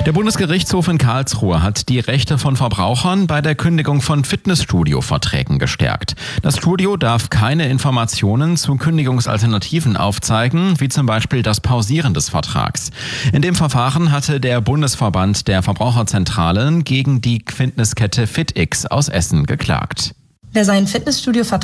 Der Bundesgerichtshof in Karlsruhe hat die Rechte von Verbrauchern bei der Kündigung von Fitnessstudio-Verträgen gestärkt. Das Studio darf keine Informationen zu Kündigungsalternativen aufzeigen, wie zum Beispiel das Pausieren des Vertrags. In dem Verfahren hatte der Bundesverband der Verbraucherzentralen gegen die Fitnesskette FitX aus Essen geklagt. Wer seinen Fitnessstudio